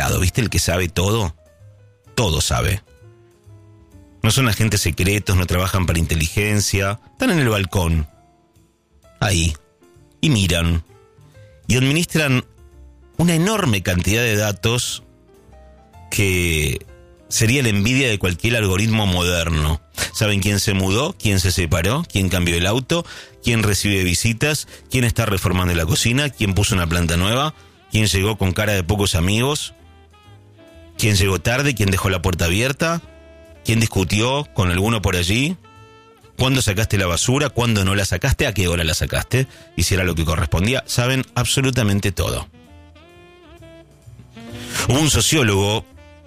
ilustrado, ¿viste? El que sabe todo. Todo sabe. No son agentes secretos, no trabajan para inteligencia. Están en el balcón. Ahí. Y miran. Y administran una enorme cantidad de datos que sería la envidia de cualquier algoritmo moderno. Saben quién se mudó, quién se separó, quién cambió el auto, quién recibe visitas, quién está reformando la cocina, quién puso una planta nueva, quién llegó con cara de pocos amigos, quién llegó tarde, quién dejó la puerta abierta, quién discutió con alguno por allí, cuándo sacaste la basura, cuándo no la sacaste, a qué hora la sacaste, y si era lo que correspondía. Saben absolutamente todo. Hubo un sociólogo,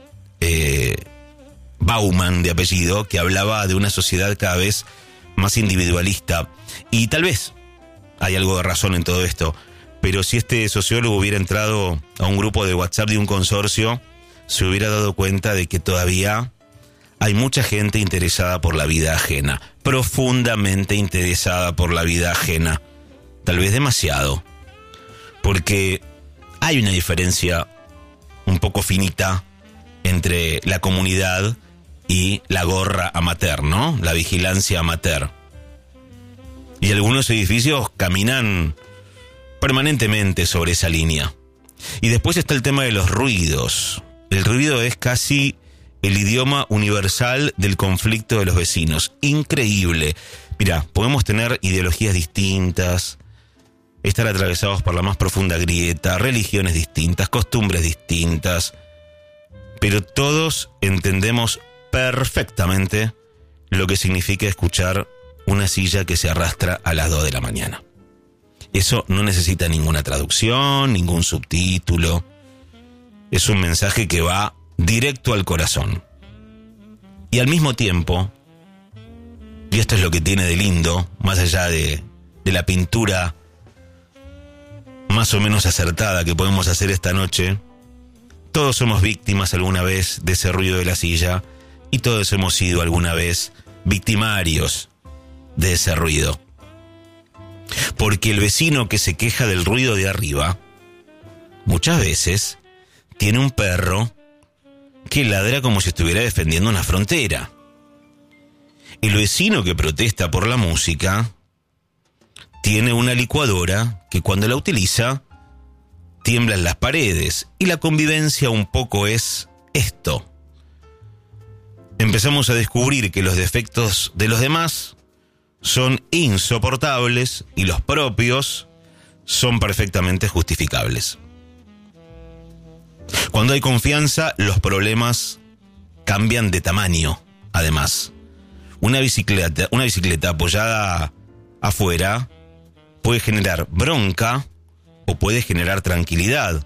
Bauman de apellido, que hablaba de una sociedad cada vez más individualista. Y tal vez hay algo de razón en todo esto, pero si este sociólogo hubiera entrado a un grupo de WhatsApp de un consorcio, se hubiera dado cuenta de que todavía hay mucha gente interesada por la vida ajena, profundamente interesada por la vida ajena, tal vez demasiado, porque hay una diferencia un poco finita entre la comunidad y la gorra amateur, ¿no? La vigilancia amateur. Y algunos edificios caminan permanentemente sobre esa línea. Y después está el tema de los ruidos. El ruido es casi el idioma universal del conflicto de los vecinos. Increíble. Mirá, podemos tener ideologías distintas, estar atravesados por la más profunda grieta, religiones distintas, costumbres distintas, pero todos entendemos perfectamente lo que significa escuchar una silla que se arrastra a las 2 de la mañana. Eso no necesita ninguna traducción, ningún subtítulo. Es un mensaje que va directo al corazón. Y al mismo tiempo, y esto es lo que tiene de lindo, más allá de la pintura más o menos acertada que podemos hacer esta noche, todos somos víctimas alguna vez de ese ruido de la silla y todos hemos sido alguna vez victimarios de ese ruido. Porque el vecino que se queja del ruido de arriba, muchas veces tiene un perro que ladra como si estuviera defendiendo una frontera. El vecino que protesta por la música tiene una licuadora que cuando la utiliza tiemblan las paredes. Y la convivencia un poco es esto. Empezamos a descubrir que los defectos de los demás son insoportables y los propios son perfectamente justificables. Cuando hay confianza, los problemas cambian de tamaño. Además, una bicicleta apoyada afuera puede generar bronca o puede generar tranquilidad.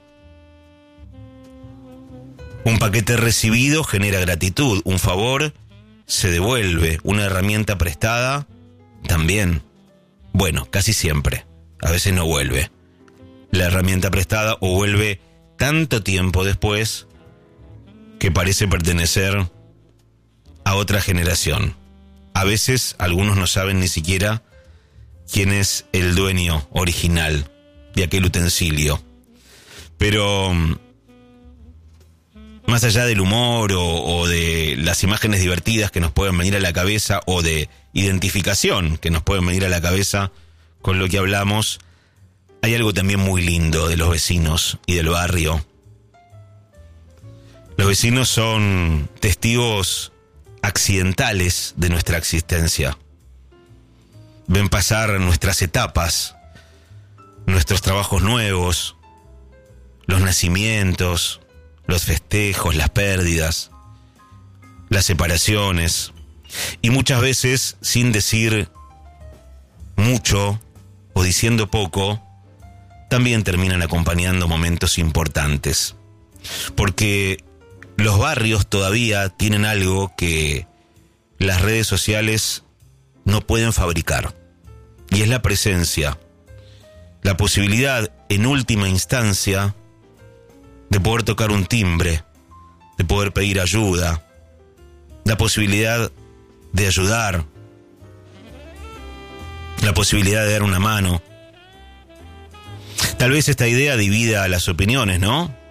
Un paquete recibido genera gratitud, un favor se devuelve, una herramienta prestada también. Bueno, casi siempre, a veces no vuelve. La herramienta prestada o vuelve tanto tiempo después que parece pertenecer a otra generación. A veces algunos no saben ni siquiera quién es el dueño original de aquel utensilio. Pero más allá del humor o de las imágenes divertidas que nos pueden venir a la cabeza o de identificación que nos pueden venir a la cabeza con lo que hablamos, hay algo también muy lindo de los vecinos y del barrio. Los vecinos son testigos accidentales de nuestra existencia. Ven pasar nuestras etapas, nuestros trabajos nuevos, los nacimientos, los festejos, las pérdidas, las separaciones, y muchas veces, sin decir mucho o diciendo poco, también terminan acompañando momentos importantes. Porque los barrios todavía tienen algo que las redes sociales no pueden fabricar, y es la presencia, la posibilidad en última instancia de poder tocar un timbre, de poder pedir ayuda, la posibilidad de ayudar, la posibilidad de dar una mano. Tal vez esta idea divida las opiniones, ¿no?